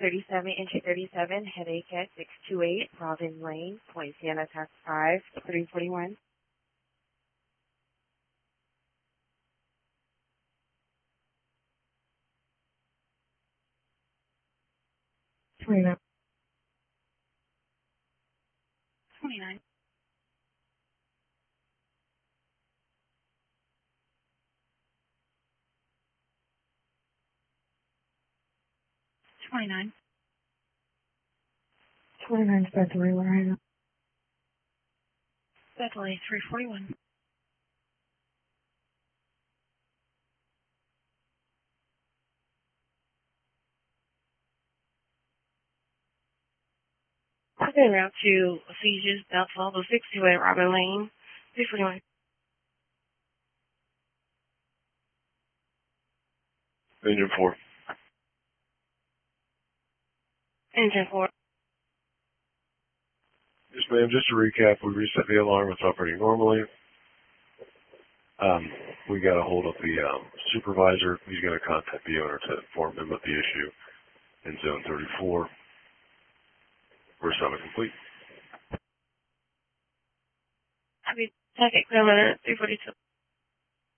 37, entry 37, headache at 628, Robin Lane, Point Sienna, tax 5, 341. $29. 29. 29. 29 Bedley, where I am. Bedley, 341. Okay, route to Ephesians, Belleville, 628, Robin Lane, 341. Engine 4. Engine 4. Yes, ma'am. Just to recap, we reset the alarm. It's operating normally. We got a hold of the supervisor. He's going to contact the owner to inform him of the issue in Zone 34. We're semi-complete. Happy second, Criminal 342.